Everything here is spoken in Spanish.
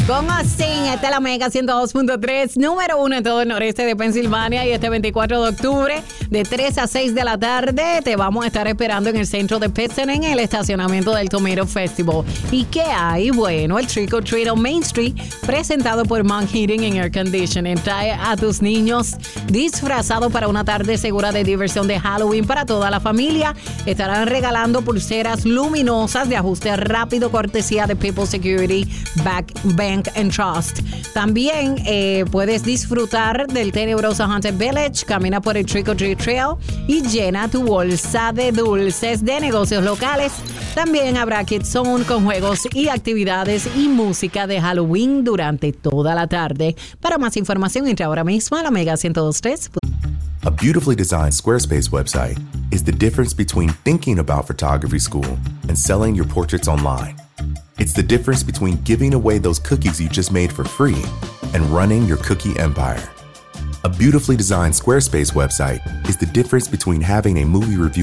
Con Austin, esta es la Mega 102.3, número 1 en todo el noreste de Pensilvania. Y este 24 de octubre, de 3 a 6 de la tarde, te vamos a estar esperando en el centro de Pittston, en el estacionamiento del Tomato Festival. ¿Y qué hay? Bueno, el Trick or Treat on Main Street, presentado por Monk Heating and Air Conditioning. Trae a tus niños disfrazados para una tarde segura de diversión de Halloween para toda la familia. Estarán regalando pulseras luminosas de ajuste rápido, cortesía de People Security Bank and Trust. También puedes disfrutar del tenebroso Haunted Village, camina por el Trick or Treat Trail y llena tu bolsa de dulces de negocios locales. También habrá Kids Zone con juegos y actividades y música de Halloween durante toda la tarde. Para más información, entra ahora mismo a la Mega 102.3. A beautifully designed Squarespace website is the difference between thinking about photography school and selling your portraits online. It's the difference between giving away those cookies you just made for free and running your cookie empire. A beautifully designed Squarespace website is the difference between having a movie review